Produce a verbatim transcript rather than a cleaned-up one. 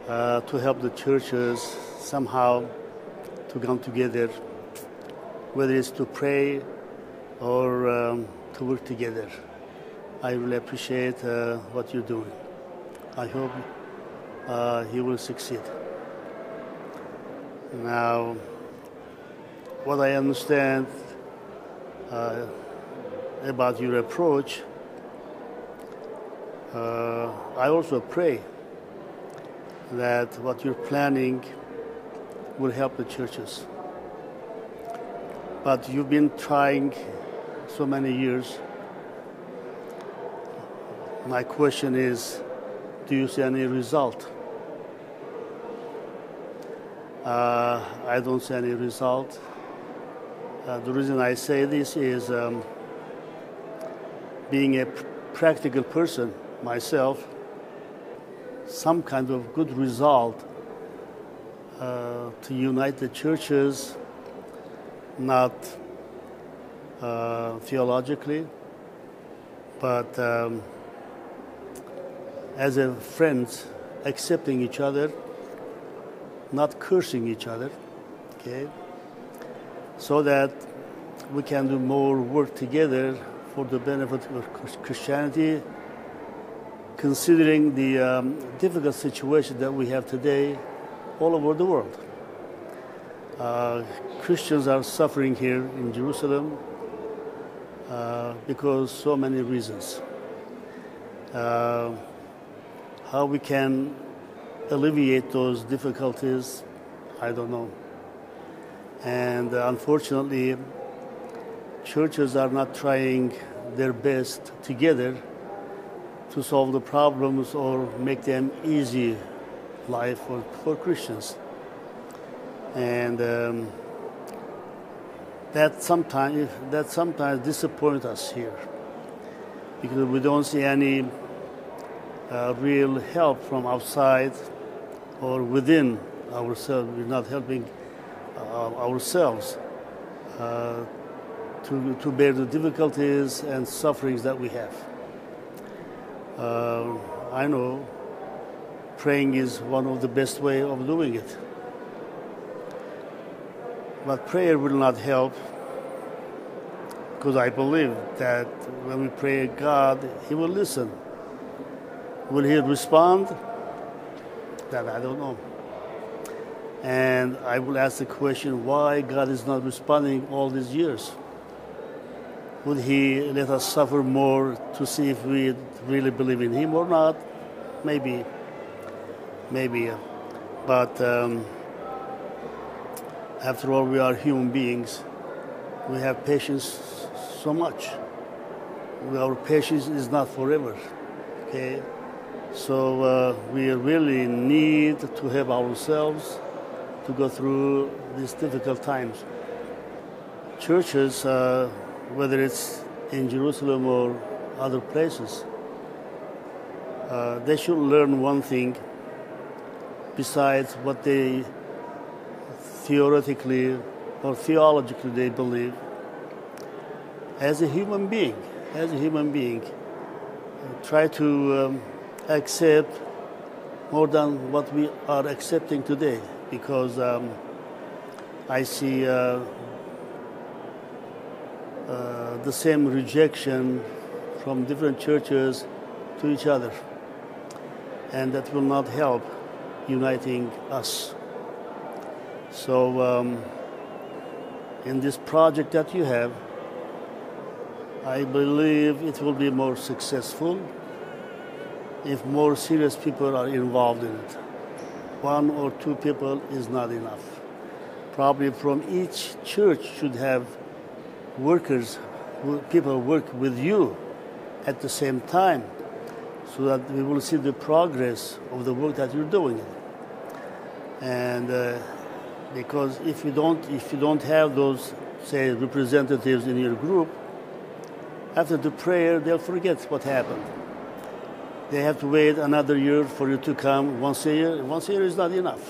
uh, to help the churches somehow to come together, whether it's to pray or um, to work together. I really appreciate uh, what you're doing. I hope uh, you will succeed. Now, what I understand uh, about your approach, uh, I also pray that what you're planning will help the churches. But you've been trying so many years. My question is, do you see any result? Uh, I don't see any result. Uh, the reason I say this is um, being a pr- practical person myself, some kind of good result uh, to unite the churches, not uh, theologically, but um, as a friends, accepting each other, not cursing each other, okay? So that we can do more work together for the benefit of Christianity, considering the um, difficult situation that we have today all over the world. Uh, Christians are suffering here in Jerusalem uh, because so many reasons. Uh, how we can alleviate those difficulties, I don't know. And uh, unfortunately, churches are not trying their best together to solve the problems or make them easy life for, for Christians. And um, that sometimes that sometimes disappoints us here, because we don't see any uh, real help from outside or within ourselves. We're not helping uh, ourselves uh, to to bear the difficulties and sufferings that we have. Uh, I know praying is one of the best way of doing it. But prayer will not help, because I believe that when we pray God, He will listen. Will He respond? That I don't know. And I will ask the question, why God is not responding all these years? Would He let us suffer more to see if we really believe in Him or not? Maybe. Maybe. But um, after all, we are human beings. We have patience so much. Our patience is not forever. Okay? So uh, we really need to help ourselves to go through these difficult times. Churches, uh, whether it's in Jerusalem or other places, uh, they should learn one thing besides what they theoretically or theologically they believe. As a human being, as a human being, try to um, accept more than what we are accepting today, because um, I see uh, uh, the same rejection from different churches to each other, and that will not help uniting us. So um, in this project that you have, I believe it will be more successful if more serious people are involved in it. One or two people is not enough. Probably from each church should have workers, people work with you at the same time, so that we will see the progress of the work that you're doing. And uh, because if you don't, if you don't have those, say, representatives in your group, after the prayer, they'll forget what happened. They have to wait another year for you to come once a year. Once a year is not enough.